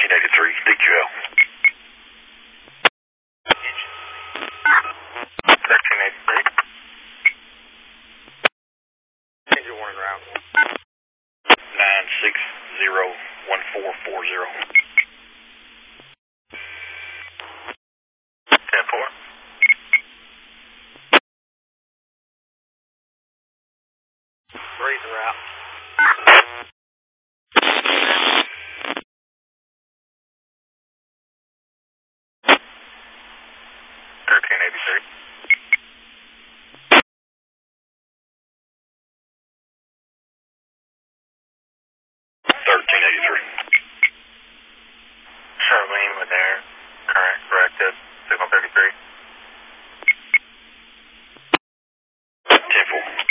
1983, DQL. 1383. Engine 1 en route. 9601440. 10-4. Breeze en route.